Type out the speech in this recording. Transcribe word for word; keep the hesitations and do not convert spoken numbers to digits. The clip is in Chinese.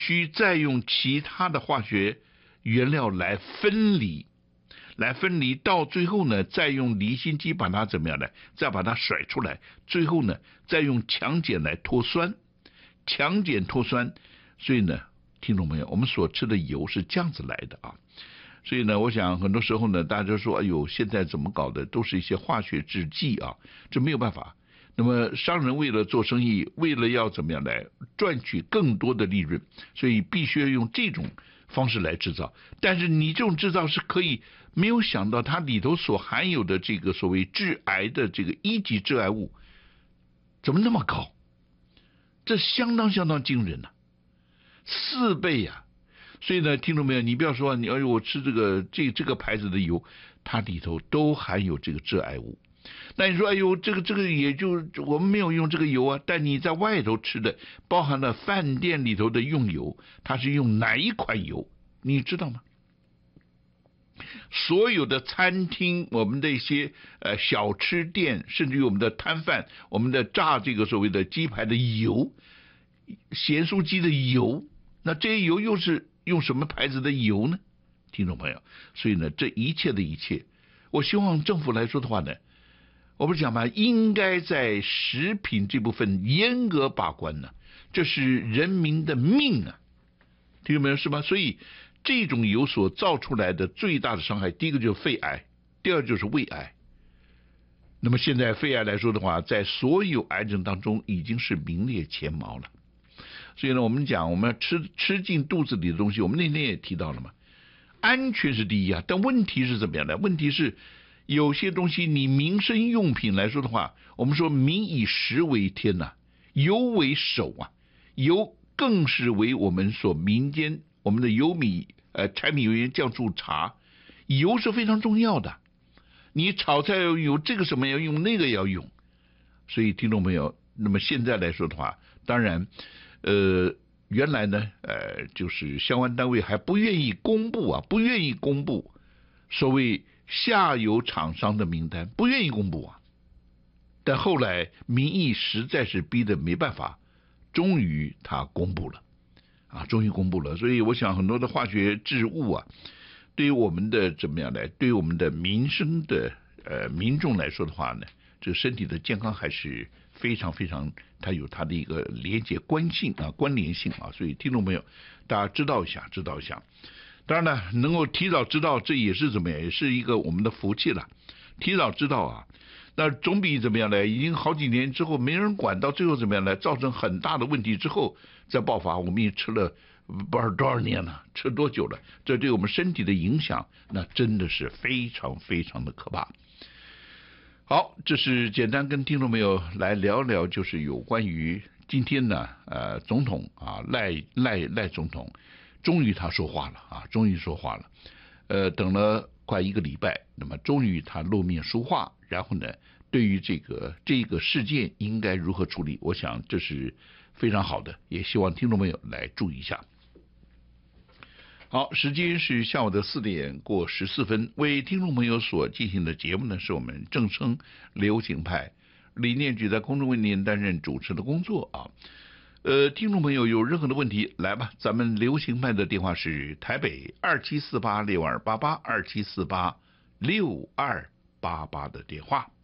需再用其他的化学原料来分离，来分离到最后呢，再用离心机把它怎么样呢？再把它甩出来，最后呢，再用强碱来脱酸，强碱脱酸。所以呢，听众朋友，我们所吃的油是这样子来的啊。所以呢，我想很多时候呢，大家就说，哎呦，现在怎么搞的，都是一些化学制剂啊，这没有办法。那么商人为了做生意，为了要怎么样来赚取更多的利润，所以必须要用这种方式来制造。但是你这种制造是可以，没有想到它里头所含有的这个所谓致癌的这个一级致癌物，怎么那么高？这相当相当惊人呐、啊，四倍呀、啊！所以呢，听众朋友，你不要说你哎呦，我吃这个这这个牌子的油，它里头都含有这个致癌物。那你说，哎呦，这个这个也就我们没有用这个油啊，但你在外头吃的，包含了饭店里头的用油，它是用哪一款油，你知道吗？所有的餐厅，我们的一些呃小吃店，甚至于我们的摊贩，我们的炸这个所谓的鸡排的油，咸酥鸡的油，那这些油又是用什么牌子的油呢？听众朋友，所以呢，这一切的一切，我希望政府来说的话呢，我不是讲嘛，应该在食品这部分严格把关呢，这是人民的命啊，听众朋友是吧？所以这种油所造出来的最大的伤害，第一个就是肺癌，第二就是胃癌。那么现在肺癌来说的话，在所有癌症当中已经是名列前茅了。所以呢，我们讲我们要吃吃进肚子里的东西，我们那天也提到了嘛，安全是第一啊，但问题是怎么样的？问题是有些东西你民生用品来说的话，我们说民以食为天呐、啊，油为首啊，油更是为我们所民间我们的油米呃柴米油盐酱醋茶，油是非常重要的。你炒菜要有这个什么要用，那个要用。所以听众朋友，那么现在来说的话，当然呃原来呢呃就是相关单位还不愿意公布啊，不愿意公布所谓下游厂商的名单，不愿意公布啊。但后来民意实在是逼得没办法，终于他公布了啊，终于公布了。所以我想很多的化学制物啊，对于我们的怎么样来，对于我们的民生的呃民众来说的话呢，这个身体的健康还是非常非常，它有它的一个连结关性啊关联性啊。所以听众朋友，大家知道一下，知道一下。当然呢，能够提早知道，这也是怎么样，也是一个我们的福气了。提早知道啊，那总比怎么样呢？已经好几年之后没人管，到最后怎么样呢？造成很大的问题之后再爆发，我们也吃了不知道多少年了，吃多久了？这对我们身体的影响，那真的是非常非常的可怕。好，这是简单跟听众朋友来聊聊，就是有关于今天呢，呃，总统啊赖赖赖总统。终于他说话了啊！终于说话了，呃，等了快一个礼拜，那么终于他露面说话，然后呢，对于这个这个事件应该如何处理，我想这是非常好的，也希望听众朋友来注意一下。好，时间是下午的四点过十四分，为听众朋友所进行的节目呢，是我们正声流行派李念举在空中为您担任主持的工作啊。呃，听众朋友有任何的问题，来吧，咱们流行派的电话是台北二七四八六二八八二七四八六二八八的电话。